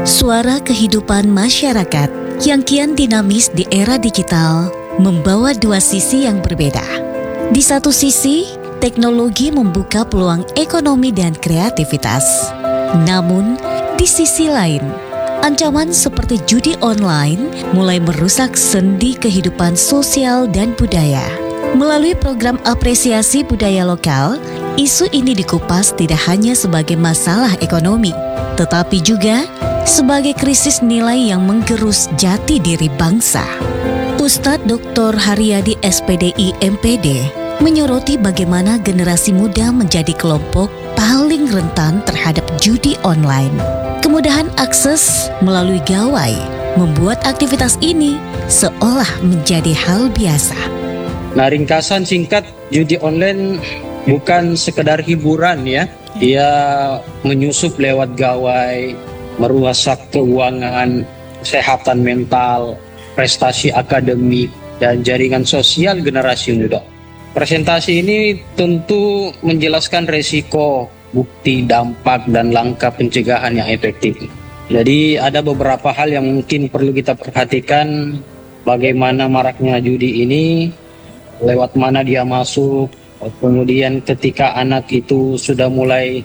Suara kehidupan masyarakat yang kian dinamis di era digital membawa dua sisi yang berbeda. Di satu sisi, teknologi membuka peluang ekonomi dan kreativitas. Namun, di sisi lain, ancaman seperti judi online mulai merusak sendi kehidupan sosial dan budaya. Melalui program apresiasi budaya lokal, isu ini dikupas tidak hanya sebagai masalah ekonomi, tetapi juga sebagai krisis nilai yang menggerus jati diri bangsa. Ustadz Dr. Haryadi SPDI MPD menyoroti bagaimana generasi muda menjadi kelompok paling rentan terhadap judi online. Kemudahan akses melalui gawai membuat aktivitas ini seolah menjadi hal biasa. Nah, ringkasan singkat, judi online bukan sekedar hiburan ya. Dia menyusup lewat gawai, merusak keuangan, kesehatan mental, prestasi akademik, dan jaringan sosial generasi muda. Presentasi ini tentu menjelaskan resiko, bukti, dampak, dan langkah pencegahan yang efektif. Jadi ada beberapa hal yang mungkin perlu kita perhatikan, bagaimana maraknya judi ini, lewat mana dia masuk, kemudian ketika anak itu sudah mulai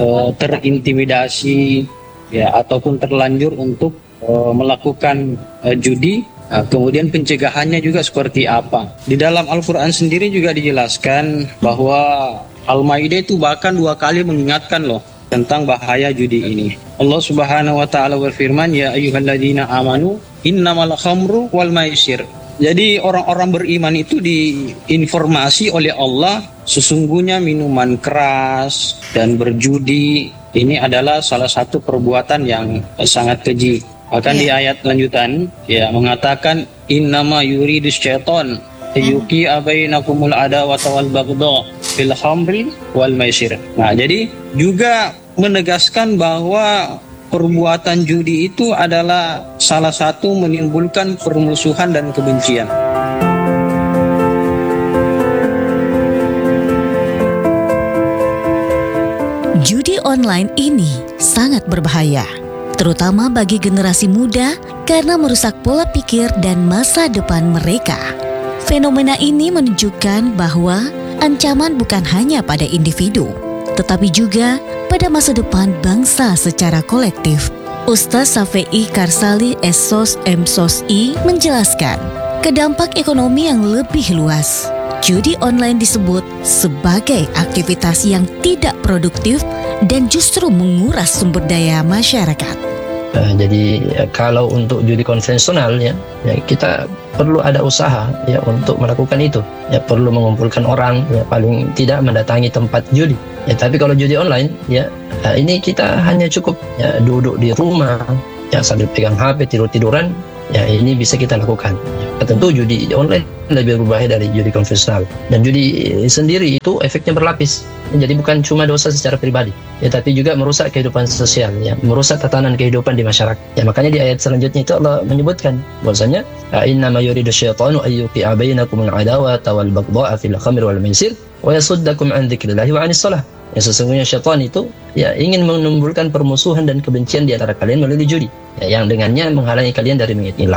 terintimidasi ya, ataupun terlanjur untuk melakukan judi, kemudian pencegahannya juga seperti apa. Di dalam Al-Quran sendiri juga dijelaskan bahwa Al-Maidah itu bahkan 2 kali mengingatkan loh tentang bahaya judi ini. Allah Subhanahu wa taala berfirman, ya ayyuhalladzina amanu innamal khamru wal maisir. Jadi orang-orang beriman itu diinformasi oleh Allah, sesungguhnya minuman keras dan berjudi ini adalah salah satu perbuatan yang sangat keji. Bahkan di ayat lanjutan ya mengatakan innama yuridus syaiton yuqi bainakumul adawata wal baghdha fil khamri wal maisir. Nah, jadi juga menegaskan bahwa perbuatan judi itu adalah salah satu menimbulkan permusuhan dan kebencian. Judi online ini sangat berbahaya, terutama bagi generasi muda karena merusak pola pikir dan masa depan mereka. Fenomena ini menunjukkan bahwa ancaman bukan hanya pada individu, tetapi juga pada masa depan bangsa secara kolektif. Ustaz Safei Karsali Esos MSOSI menjelaskan, kedampak ekonomi yang lebih luas. Judi online disebut sebagai aktivitas yang tidak produktif dan justru menguras sumber daya masyarakat. Jadi kalau untuk judi konvensional ya kita perlu ada usaha ya untuk melakukan itu. Ya perlu mengumpulkan orang, ya paling tidak mendatangi tempat judi. Ya tapi kalau judi online ya ini kita hanya cukup ya duduk di rumah ya sambil pegang HP tidur-tiduran, ya ini bisa kita lakukan. Ya, tentu judi online lebih berbahaya dari judi konvensional, dan judi sendiri itu efeknya berlapis. Jadi bukan cuma dosa secara pribadi, ya tapi juga merusak kehidupan sosial, ya merusak tatanan kehidupan di masyarakat. Ya makanya di ayat selanjutnya itu Allah menyebutkan bahwasanya innama yuridu syaitanu ayyuqi'a bainakumul adawata wal baghdha'a fil khamri wal maisir wa yasuddakum an dzikrillahi wa 'anis shalah. Ya sesungguhnya syaitan itu ya ingin menimbulkan permusuhan dan kebencian di antara kalian melalui judi, ya, yang dengannya menghalangi kalian dari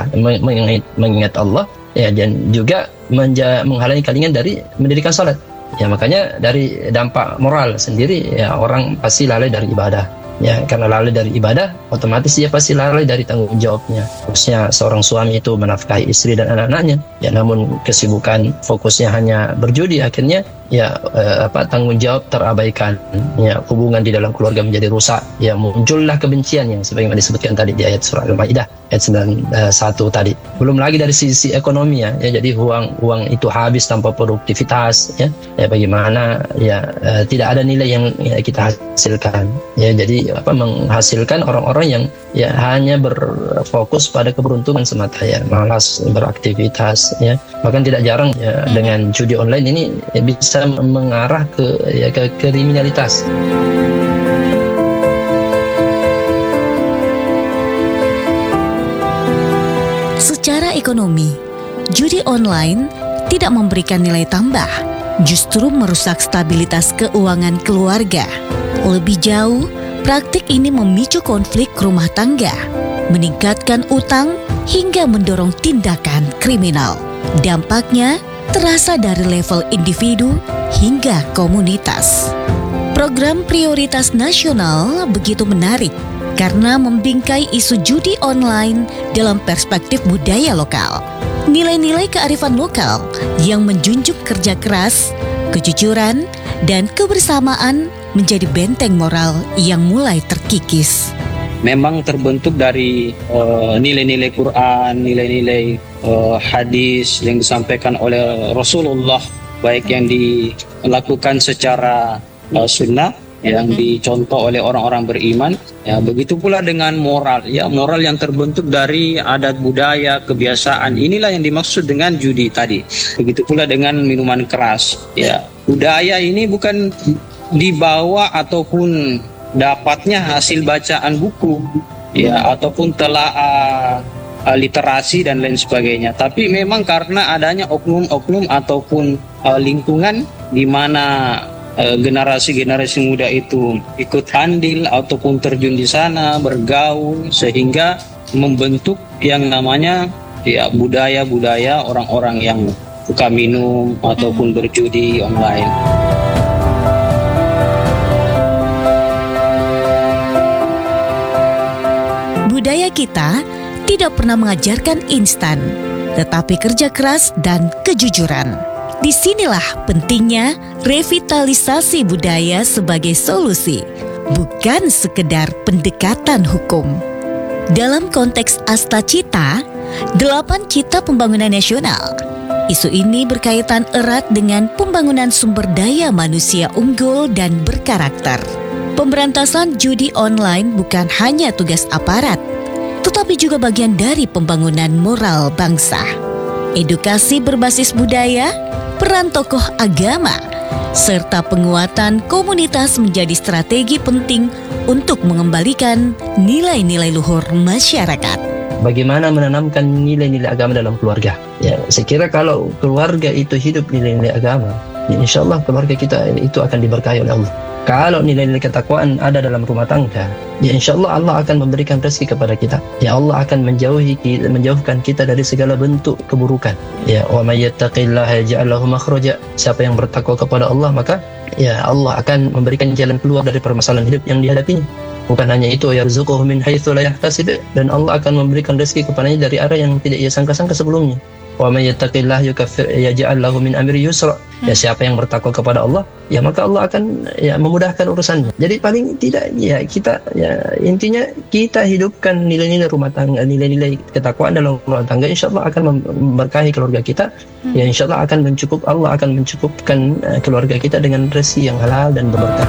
mengingat Allah, ya, dan juga menghalangi kalian dari mendirikan salat. Ya makanya dari dampak moral sendiri ya orang pasti lalai dari ibadah. Ya karena lalai dari ibadah, otomatis dia pasti lalai dari tanggung jawabnya. Khususnya seorang suami itu menafkahi istri dan anak-anaknya. Ya namun kesibukan fokusnya hanya berjudi, akhirnya ya tanggung jawab terabaikan. Ya hubungan di dalam keluarga menjadi rusak. Ya muncullah kebencian yang sebagaimana disebutkan tadi di ayat surah Al-Maidah ayat 91 tadi. Belum lagi dari sisi ekonomi ya jadi uang itu habis tanpa produktivitas ya bagaimana ya tidak ada nilai yang ya, kita hasilkan. Ya jadi menghasilkan orang-orang yang ya hanya berfokus pada keberuntungan semata, ya malas beraktivitas ya. Bahkan tidak jarang ya dengan judi online ini ya, bisa mengarah ke kriminalitas. Secara ekonomi, judi online tidak memberikan nilai tambah, justru merusak stabilitas keuangan keluarga. Lebih jauh, Praktik ini memicu konflik rumah tangga, meningkatkan utang, hingga mendorong tindakan kriminal. Dampaknya terasa dari level individu hingga komunitas. Program prioritas nasional begitu menarik karena membingkai isu judi online dalam perspektif budaya lokal. Nilai-nilai kearifan lokal yang menjunjung kerja keras, kejujuran, dan kebersamaan menjadi benteng moral yang mulai terkikis. Memang terbentuk dari nilai-nilai Quran, nilai-nilai hadis yang disampaikan oleh Rasulullah, baik yang dilakukan secara sunnah, yang dicontoh oleh orang-orang beriman, ya begitu pula dengan moral, ya moral yang terbentuk dari adat budaya, kebiasaan. Inilah yang dimaksud dengan judi tadi. Begitu pula dengan minuman keras, ya budaya ini bukan dibawa ataupun dapatnya hasil bacaan buku, ya ataupun telaah literasi dan lain sebagainya, tapi memang karena adanya oknum-oknum ataupun lingkungan di mana generasi-generasi muda itu ikut andil ataupun terjun di sana, bergaul, sehingga membentuk yang namanya ya budaya-budaya orang-orang yang suka minum ataupun berjudi online. Budaya kita tidak pernah mengajarkan instan, tetapi kerja keras dan kejujuran. Disinilah pentingnya revitalisasi budaya sebagai solusi, bukan sekedar pendekatan hukum. Dalam konteks Astacita, 8 Cita Pembangunan Nasional, isu ini berkaitan erat dengan pembangunan sumber daya manusia unggul dan berkarakter. Pemberantasan judi online bukan hanya tugas aparat, tetapi juga bagian dari pembangunan moral bangsa. Edukasi berbasis budaya, peran tokoh agama, serta penguatan komunitas menjadi strategi penting untuk mengembalikan nilai-nilai luhur masyarakat. Bagaimana menanamkan nilai-nilai agama dalam keluarga? Ya, saya kira kalau keluarga itu hidup nilai-nilai agama, ya insya Allah keluarga kita itu akan diberkahi oleh Allah. Kalau nilai-nilai ketakwaan ada dalam rumah tangga, ya insya Allah Allah akan memberikan rezeki kepada kita. Ya Allah akan menjauhkan kita dari segala bentuk keburukan. Ya, wa may yattaqillaha yaj'al lahu makhraja. Siapa yang bertakwa kepada Allah, maka ya Allah akan memberikan jalan keluar dari permasalahan hidup yang dihadapinya. Bukan hanya itu, yarzuquhu min haitsu la yahtasib, dan Allah akan memberikan rezeki kepadanya dari arah yang tidak ia sangka-sangka sebelumnya. Wa may yattaqillaha yaj'al lahu min amri yusra. Ya, siapa yang bertakwa kepada Allah, ya maka Allah akan ya memudahkan urusannya. Jadi paling tidak ya kita ya intinya kita hidupkan nilai-nilai rumah tangga, nilai-nilai ketakwaan dalam rumah tangga, insya Allah akan memberkahi keluarga kita. Ya insya Allah Allah akan mencukupkan keluarga kita dengan rezeki yang halal dan berberkah.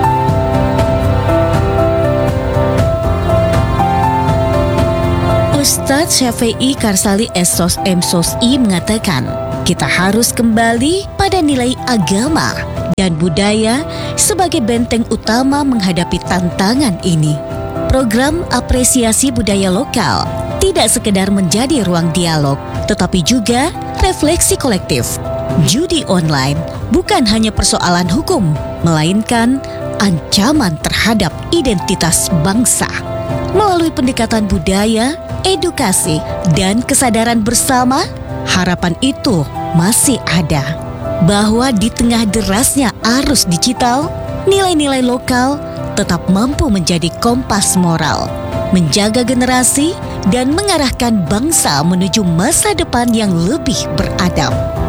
Ustadz Syafi'i Karsali Sos MSosi mengatakan, kita harus kembali pada nilai agama dan budaya sebagai benteng utama menghadapi tantangan ini. Program apresiasi budaya lokal tidak sekedar menjadi ruang dialog, tetapi juga refleksi kolektif. Judi online bukan hanya persoalan hukum, melainkan ancaman terhadap identitas bangsa. Melalui pendekatan budaya, edukasi, dan kesadaran bersama, harapan itu masih ada. Bahwa di tengah derasnya arus digital, nilai-nilai lokal tetap mampu menjadi kompas moral, menjaga generasi, dan mengarahkan bangsa menuju masa depan yang lebih beradab.